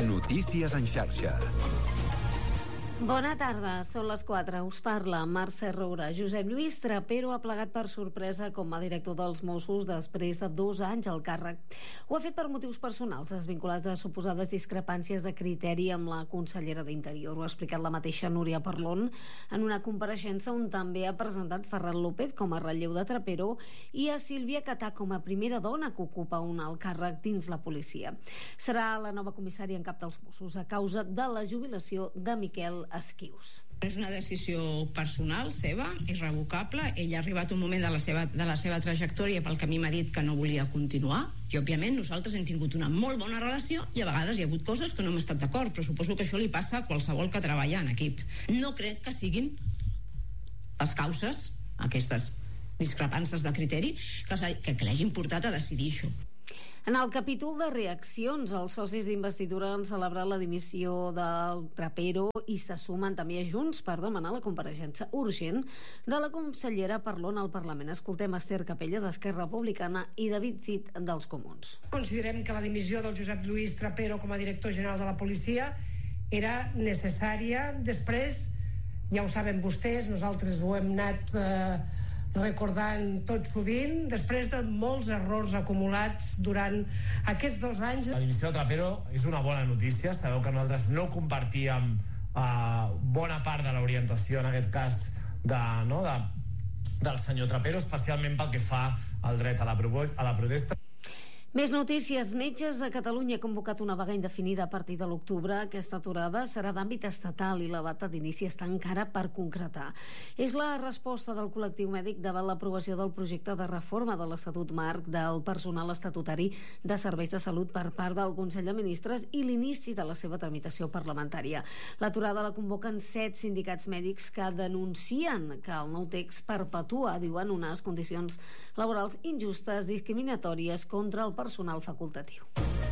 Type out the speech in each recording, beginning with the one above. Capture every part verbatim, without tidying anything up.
Notícies en xarxa. Bona tarda, són les quatre. Us parla Mercè Roura. Josep Lluís Trapero ha plegat per sorpresa com a director dels Mossos després de dos anys al càrrec. Ho ha fet per motius personals, desvinculats de suposades discrepàncies de criteri amb la consellera d'Interior. Ho ha explicat la mateixa Núria Parlon en una compareixença on també ha presentat Ferran López com a relleu de Trapero i a Sílvia Catà com a primera dona que ocupa un alt càrrec dins la policia. Serà la nova comissària en cap dels Mossos a causa de la jubilació de Miquel Esquius. És una decisió personal seva, irrevocable. Ell ha arribat un moment de la seva, de la seva trajectòria pel que a mi m'ha dit que no volia continuar, i òbviament nosaltres hem tingut una molt bona relació i a vegades hi ha hagut coses que no hem estat d'acord, però suposo que això li passa a qualsevol que treballa en equip. No crec que siguin les causes, aquestes discrepàncies de criteri, que, que, que l'hagin portat a decidir això. En el capítol de reaccions, els socis d'investidura han celebrat la dimissió del Trapero i se sumen també a Junts per demanar la compareixença urgent de la consellera Parlon al Parlament. Escoltem Esther Capella d'Esquerra Republicana i David Cid dels Comuns. Considerem que la dimissió del Josep Lluís Trapero com a director general de la policia era necessària. Després, ja ho saben vostès, nosaltres ho hem anat eh, recordant tot sovint, després de molts errors acumulats durant aquests dos anys. La dimissió de Trapero és una bona notícia. Sabeu que nosaltres no compartíem uh, bona part de l'orientació, en aquest cas, de, no, de, del senyor Trapero, especialment pel que fa al dret a la, a la protesta. Més notícies. Metges de Catalunya ha convocat una vaga indefinida a partir de l'octubre. Aquesta aturada serà d'àmbit estatal i la data d'inici està encara per concretar. És la resposta del col·lectiu mèdic davant l'aprovació del projecte de reforma de l'Estatut Marc del personal estatutari de serveis de salut per part del Consell de Ministres i l'inici de la seva tramitació parlamentària. L'aturada la convoquen set sindicats mèdics que denuncien que el nou text perpetua, diuen, unes condicions laborals injustes, discriminatòries contra el personal facultatiu.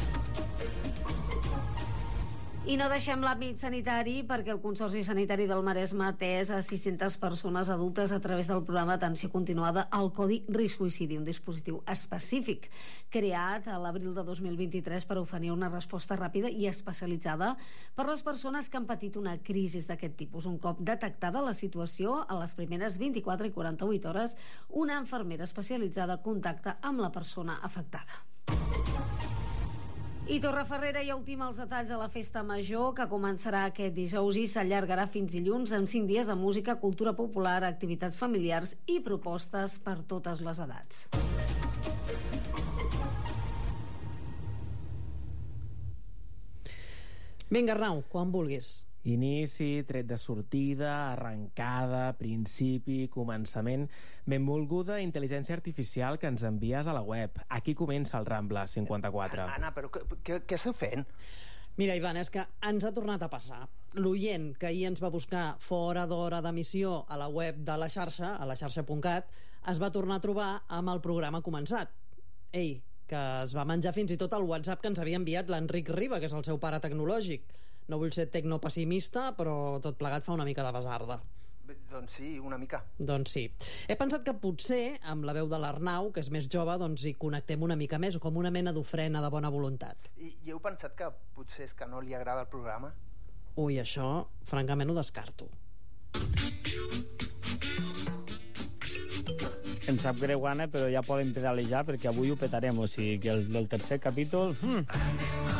I no deixem l'àmbit sanitari perquè el Consorci Sanitari del Maresme ha atès a sis-centes persones adultes a través del programa d'atenció continuada al Codi Risc Suïcidi, un dispositiu específic creat a l'abril de dos mil vint-i-tres per oferir una resposta ràpida i especialitzada per les persones que han patit una crisi d'aquest tipus. Un cop detectada la situació, a les primeres vint-i-quatre i quaranta-vuit hores, una infermera especialitzada contacta amb la persona afectada. I Torreferrera ja ultima els detalls de la festa major que començarà aquest dijous i s'allargarà fins dilluns amb cinc dies de música, cultura popular, activitats familiars i propostes per totes les edats. Vinga, Arnau, quan vulguis. Inici, tret de sortida, arrencada, principi, començament. Benvolguda intel·ligència artificial que ens envies a la web. Aquí comença el Rambla cinquanta-quatre. Anna, però què, què, què esteu fent? Mira, Ivan, és que ens ha tornat a passar. L'oient que ahir ens va buscar fora d'hora d'emissió a la web de la xarxa, a la xarxa punt cat, es va tornar a trobar amb el programa començat. Ei, que es va menjar fins i tot el WhatsApp que ens havia enviat l'Enric Riba, que és el seu pare tecnològic. No vull ser tecnopessimista, però tot plegat fa una mica de basarda. Bé, doncs sí, una mica. Doncs sí. He pensat que potser, amb la veu de l'Arnau, que és més jove, doncs hi connectem una mica més, com una mena d'ofrena de bona voluntat. I, I heu pensat que potser és que no li agrada el programa? Ui, això, francament, ho descarto. Em sap greu, Anna, però ja podem pedalejar perquè avui ho petarem, o sigui que el del tercer capítol... Hmm.